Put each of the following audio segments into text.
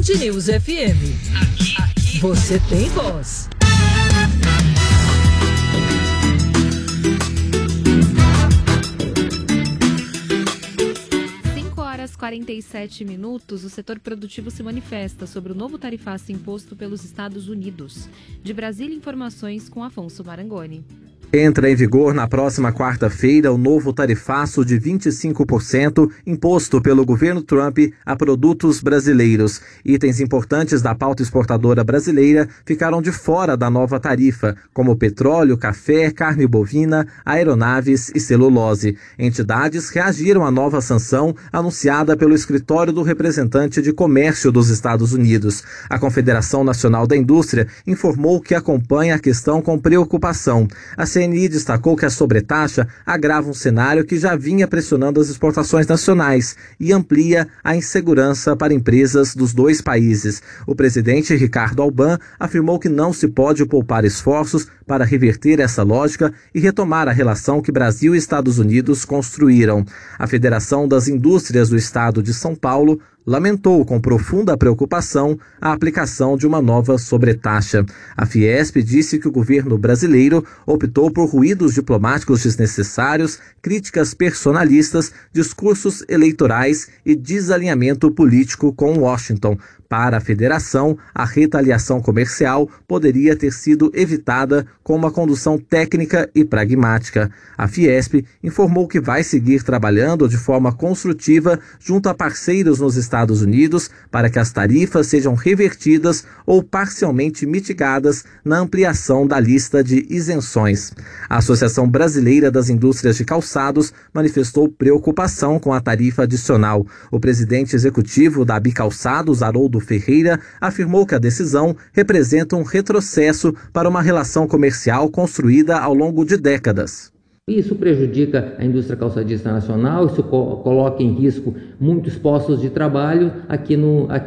Band News FM. Aqui você tem voz. 47 minutos, o setor produtivo se manifesta sobre o novo tarifaço imposto pelos Estados Unidos. De Brasília, informações com Afonso Marangoni. Entra em vigor na próxima quarta-feira o novo tarifaço de 25% imposto pelo governo Trump a produtos brasileiros. Itens importantes da pauta exportadora brasileira ficaram de fora da nova tarifa, como petróleo, café, carne bovina, aeronaves e celulose. Entidades reagiram à nova sanção anunciada pelo Escritório do Representante de Comércio dos Estados Unidos. A Confederação Nacional da Indústria informou que acompanha a questão com preocupação. A CNI destacou que a sobretaxa agrava um cenário que já vinha pressionando as exportações nacionais e amplia a insegurança para empresas dos dois países. O presidente Ricardo Alban afirmou que não se pode poupar esforços para reverter essa lógica e retomar a relação que Brasil e Estados Unidos construíram. A Federação das Indústrias do Estado de São Paulo lamentou com profunda preocupação a aplicação de uma nova sobretaxa. A Fiesp disse que o governo brasileiro optou por ruídos diplomáticos desnecessários, críticas personalistas, discursos eleitorais e desalinhamento político com Washington. Para a federação, a retaliação comercial poderia ter sido evitada com uma condução técnica e pragmática. A Fiesp informou que vai seguir trabalhando de forma construtiva junto a parceiros nos Estados Unidos para que as tarifas sejam revertidas ou parcialmente mitigadas na ampliação da lista de isenções. A Associação Brasileira das Indústrias de Calçados manifestou preocupação com a tarifa adicional. O presidente executivo da Bicalçados, Haroldo Ferreira, afirmou que a decisão representa um retrocesso para uma relação comercial construída ao longo de décadas. Isso prejudica a indústria calçadista nacional, isso coloca em risco muitos postos de trabalho aqui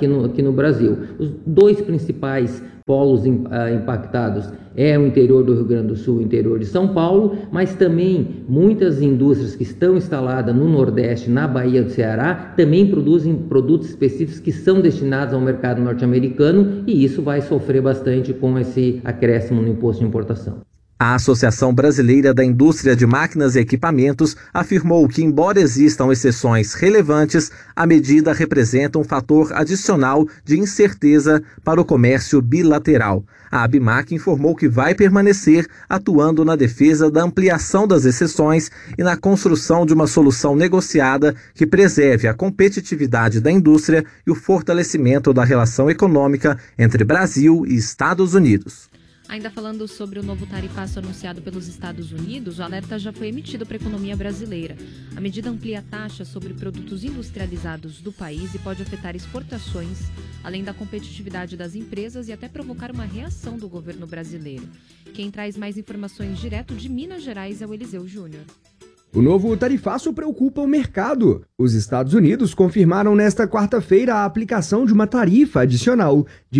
no Brasil. Os dois principais polos impactados é o interior do Rio Grande do Sul e o interior de São Paulo, mas também muitas indústrias que estão instaladas no Nordeste, na Bahia do Ceará, também produzem produtos específicos que são destinados ao mercado norte-americano, e isso vai sofrer bastante com esse acréscimo no imposto de importação. A Associação Brasileira da Indústria de Máquinas e Equipamentos afirmou que, embora existam exceções relevantes, a medida representa um fator adicional de incerteza para o comércio bilateral. A ABMAC informou que vai permanecer atuando na defesa da ampliação das exceções e na construção de uma solução negociada que preserve a competitividade da indústria e o fortalecimento da relação econômica entre Brasil e Estados Unidos. Ainda falando sobre o novo tarifaço anunciado pelos Estados Unidos, o alerta já foi emitido para a economia brasileira. A medida amplia a taxa sobre produtos industrializados do país e pode afetar exportações, além da competitividade das empresas e até provocar uma reação do governo brasileiro. Quem traz mais informações direto de Minas Gerais é o Eliseu Júnior. O novo tarifaço preocupa o mercado. Os Estados Unidos confirmaram nesta quarta-feira a aplicação de uma tarifa adicional de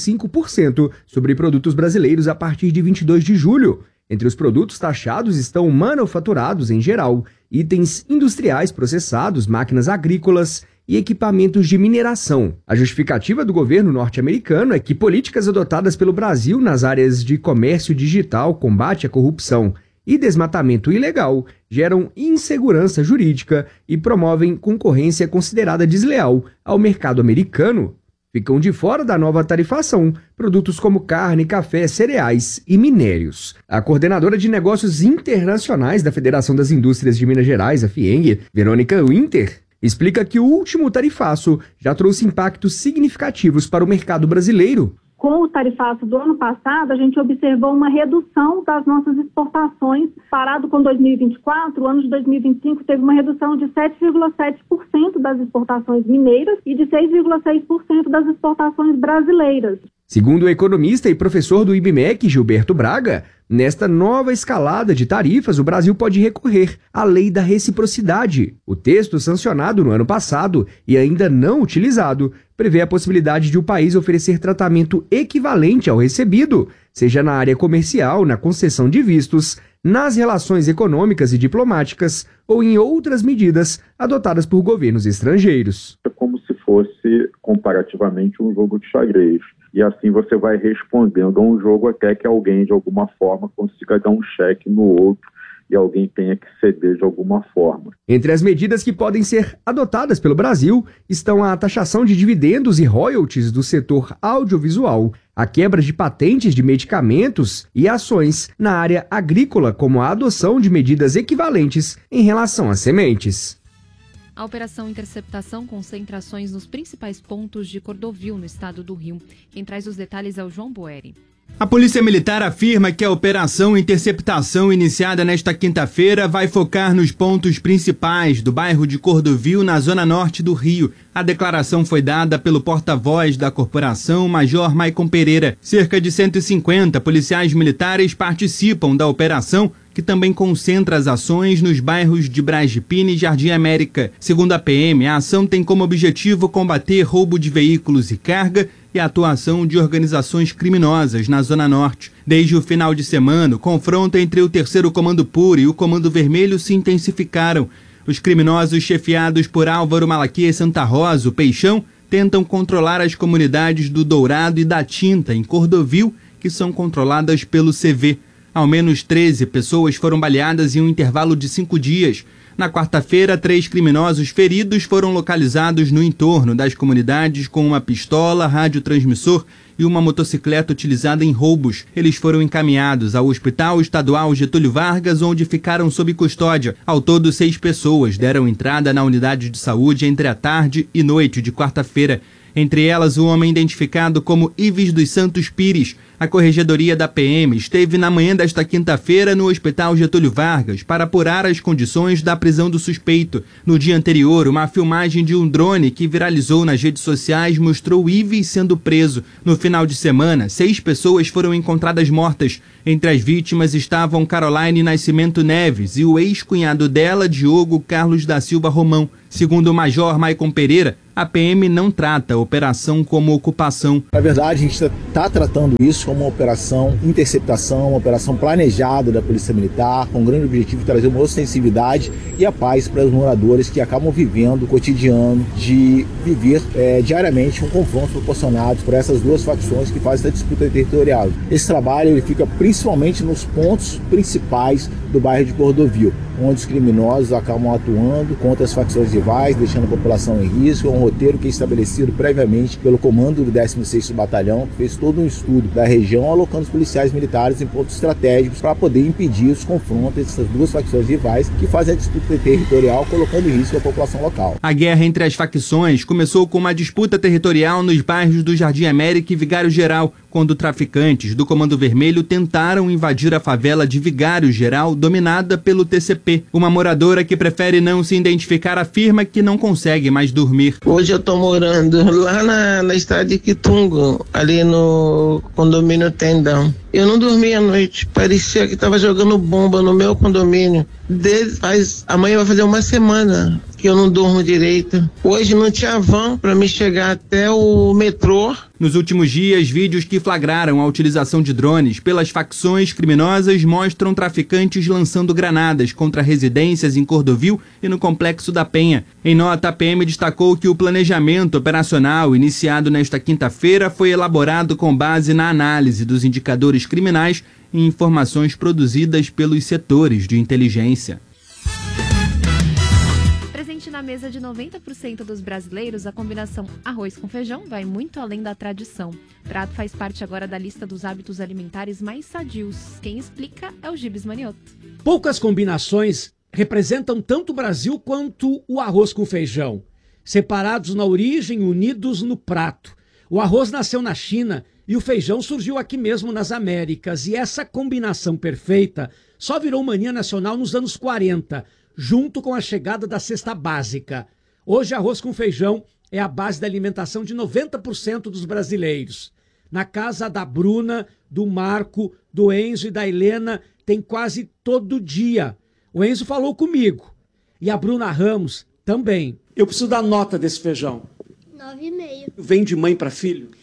25% sobre produtos brasileiros a partir de 22 de julho. Entre os produtos taxados estão manufaturados em geral, itens industriais processados, máquinas agrícolas e equipamentos de mineração. A justificativa do governo norte-americano é que políticas adotadas pelo Brasil nas áreas de comércio digital, combate à corrupção e desmatamento ilegal geram insegurança jurídica e promovem concorrência considerada desleal ao mercado americano. Ficam de fora da nova tarifação produtos como carne, café, cereais e minérios. A coordenadora de negócios internacionais da Federação das Indústrias de Minas Gerais, a FIENG, Verônica Winter, explica que o último tarifaço já trouxe impactos significativos para o mercado brasileiro. Com o tarifaço do ano passado, a gente observou uma redução das nossas exportações. Parado com 2024, o ano de 2025 teve uma redução de 7,7% das exportações mineiras e de 6,6% das exportações brasileiras. Segundo o economista e professor do IBMEC, Gilberto Braga, nesta nova escalada de tarifas, o Brasil pode recorrer à lei da reciprocidade. O texto, sancionado no ano passado e ainda não utilizado, prevê a possibilidade de o país oferecer tratamento equivalente ao recebido, seja na área comercial, na concessão de vistos, nas relações econômicas e diplomáticas ou em outras medidas adotadas por governos estrangeiros. Como se fosse comparativamente um jogo de xadrez. E assim você vai respondendo a um jogo até que alguém, de alguma forma, consiga dar um cheque no outro e alguém tenha que ceder de alguma forma. Entre as medidas que podem ser adotadas pelo Brasil estão a taxação de dividendos e royalties do setor audiovisual, a quebra de patentes de medicamentos e ações na área agrícola, como a adoção de medidas equivalentes em relação às sementes. A Operação Interceptação concentra ações nos principais pontos de Cordovil, no estado do Rio. Quem traz os detalhes é o João Boeri. A Polícia Militar afirma que a Operação Interceptação, iniciada nesta quinta-feira, vai focar nos pontos principais do bairro de Cordovil, na zona norte do Rio. A declaração foi dada pelo porta-voz da corporação, Major Maicon Pereira. Cerca de 150 policiais militares participam da operação, que também concentra as ações nos bairros de Braz de Pina e Jardim América. Segundo a PM, a ação tem como objetivo combater roubo de veículos e carga e a atuação de organizações criminosas na Zona Norte. Desde o final de semana, o confronto entre o 3º Comando Puro e o Comando Vermelho se intensificaram. Os criminosos chefiados por Álvaro Malaquias Santa Rosa, o Peixão, tentam controlar as comunidades do Dourado e da Tinta, em Cordovil, que são controladas pelo CV. Ao menos 13 pessoas foram baleadas em um intervalo de 5 dias. Na quarta-feira, 3 criminosos feridos foram localizados no entorno das comunidades com uma pistola, radiotransmissor e uma motocicleta utilizada em roubos. Eles foram encaminhados ao Hospital Estadual Getúlio Vargas, onde ficaram sob custódia. Ao todo, 6 pessoas deram entrada na unidade de saúde entre a tarde e noite de quarta-feira. Entre elas, o homem identificado como Ives dos Santos Pires. A Corregedoria da PM esteve na manhã desta quinta-feira no Hospital Getúlio Vargas para apurar as condições da prisão do suspeito. No dia anterior, uma filmagem de um drone que viralizou nas redes sociais mostrou Ives sendo preso. No final de semana, 6 pessoas foram encontradas mortas. Entre as vítimas estavam Caroline Nascimento Neves e o ex-cunhado dela, Diogo Carlos da Silva Romão. Segundo o Major Maicon Pereira, a PM não trata a operação como ocupação. Na verdade, a gente está tratando isso como uma operação interceptação, uma operação planejada da Polícia Militar, com o grande objetivo de trazer uma ostensividade e a paz para os moradores que acabam vivendo o cotidiano de viver diariamente um confronto proporcionado por essas duas facções que fazem essa disputa territorial. Esse trabalho ele fica principalmente nos pontos principais do bairro de Cordovil, onde os criminosos acabam atuando contra as facções rivais, deixando a população em risco. É um roteiro que é estabelecido previamente pelo comando do 16º Batalhão, que fez todo um estudo da região, alocando os policiais militares em pontos estratégicos para poder impedir os confrontos entre essas duas facções rivais que fazem a disputa territorial, colocando em risco a população local. A guerra entre as facções começou com uma disputa territorial nos bairros do Jardim América e Vigário Geral, quando traficantes do Comando Vermelho tentaram invadir a favela de Vigário Geral, dominada pelo TCP. Uma moradora que prefere não se identificar afirma que não consegue mais dormir. Hoje eu tô morando lá na estrada de Quitungo, ali no condomínio Tendão. Eu não dormi à noite, parecia que tava jogando bomba no meu condomínio. Amanhã vai fazer uma semana que eu não durmo direito. Hoje não tinha van para me chegar até o metrô. Nos últimos dias, vídeos que flagraram a utilização de drones pelas facções criminosas mostram traficantes lançando granadas contra residências em Cordovil e no Complexo da Penha. Em nota, a PM destacou que o planejamento operacional iniciado nesta quinta-feira foi elaborado com base na análise dos indicadores criminais e informações produzidas pelos setores de inteligência. Na mesa de 90% dos brasileiros, a combinação arroz com feijão vai muito além da tradição. O prato faz parte agora da lista dos hábitos alimentares mais sadios. Quem explica é o Gibes Manioto. Poucas combinações representam tanto o Brasil quanto o arroz com feijão. Separados na origem, unidos no prato. O arroz nasceu na China e o feijão surgiu aqui mesmo nas Américas. E essa combinação perfeita só virou mania nacional nos anos 40, junto com a chegada da cesta básica. Hoje, arroz com feijão é a base da alimentação de 90% dos brasileiros. Na casa da Bruna, do Marco, do Enzo e da Helena, tem quase todo dia. O Enzo falou comigo. E a Bruna Ramos também. Eu preciso da nota desse feijão. 9,5. Vem de mãe para filho?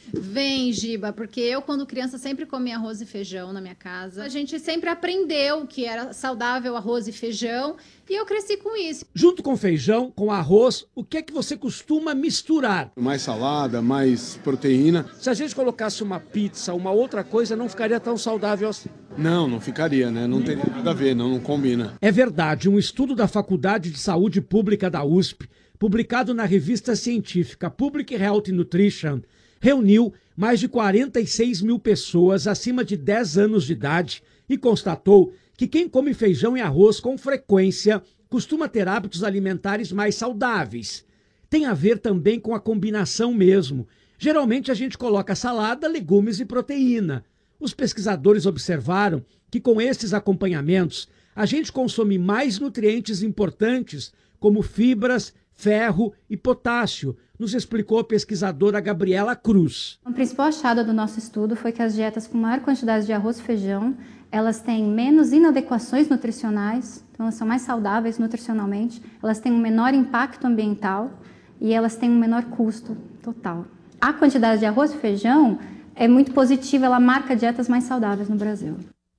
Vem, Giba, porque eu, quando criança, sempre comi arroz e feijão na minha casa. A gente sempre aprendeu que era saudável arroz e feijão e eu cresci com isso. Junto com feijão, com arroz, o que é que você costuma misturar? Mais salada, mais proteína. Se a gente colocasse uma pizza, uma outra coisa, não ficaria tão saudável assim. Não ficaria, né? Não teria nada a ver, não combina. É verdade, um estudo da Faculdade de Saúde Pública da USP, publicado na revista científica Public Health Nutrition, reuniu mais de 46 mil pessoas acima de 10 anos de idade e constatou que quem come feijão e arroz com frequência costuma ter hábitos alimentares mais saudáveis. Tem a ver também com a combinação mesmo. Geralmente a gente coloca salada, legumes e proteína. Os pesquisadores observaram que com esses acompanhamentos a gente consome mais nutrientes importantes como fibras, ferro e potássio, nos explicou a pesquisadora Gabriela Cruz. O principal achado do nosso estudo foi que as dietas com maior quantidade de arroz e feijão, elas têm menos inadequações nutricionais, então elas são mais saudáveis nutricionalmente, elas têm um menor impacto ambiental e elas têm um menor custo total. A quantidade de arroz e feijão é muito positiva, ela marca dietas mais saudáveis no Brasil.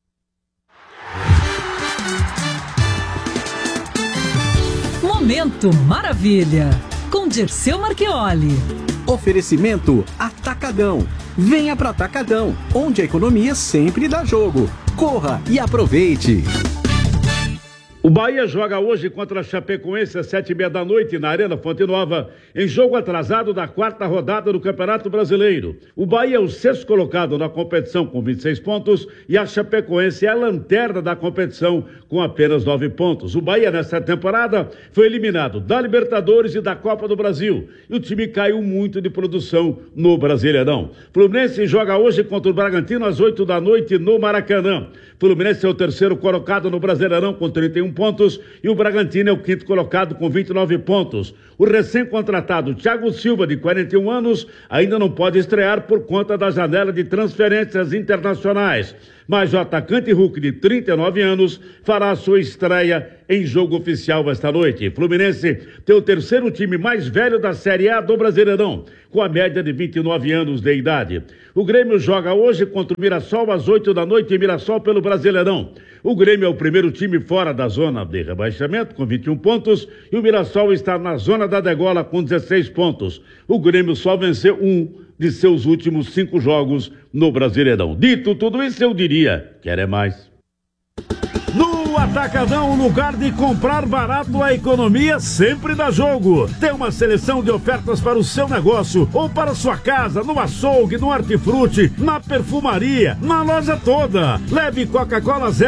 Momento Maravilha, com Dirceu Marchioli. Oferecimento Atacadão. Venha para Atacadão, onde a economia sempre dá jogo. Corra e aproveite. O Bahia joga hoje contra a Chapecoense às 19h30 na Arena Fonte Nova, em jogo atrasado da 4ª rodada do Campeonato Brasileiro. O Bahia é o 6º colocado na competição com 26 pontos e a Chapecoense é a lanterna da competição com apenas 9 pontos. O Bahia, nesta temporada, foi eliminado da Libertadores e da Copa do Brasil e o time caiu muito de produção no Brasileirão. Fluminense joga hoje contra o Bragantino às 20h no Maracanã. Fluminense é o 3º colocado no Brasileirão com 31 pontos e o Bragantino é o 5º colocado com 29 pontos. O recém-contratado Thiago Silva, de 41 anos, ainda não pode estrear por conta da janela de transferências internacionais. Mas o atacante Hulk, de 39 anos, fará sua estreia em jogo oficial esta noite. Fluminense tem o 3º time mais velho da Série A do Brasileirão, com a média de 29 anos de idade. O Grêmio joga hoje contra o Mirassol às 20h em Mirassol pelo Brasileirão. O Grêmio é o primeiro time fora da zona de rebaixamento, com 21 pontos, e o Mirassol está na zona da degola com 16 pontos. O Grêmio só venceu um de seus últimos 5 jogos no Brasileirão. Dito tudo isso, eu diria, quer é mais. No Atacadão, lugar de comprar barato, a economia sempre dá jogo. Tem uma seleção de ofertas para o seu negócio ou para sua casa, no açougue, no hortifruti, na perfumaria, na loja toda. Leve Coca-Cola 0